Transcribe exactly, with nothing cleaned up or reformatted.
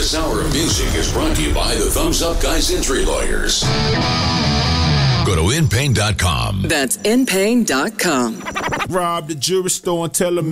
This hour of music is brought to you by the Thumbs Up Guys Injury Lawyers. Go to in pain dot com. That's in pain dot com. Rob the jewelry store and tell them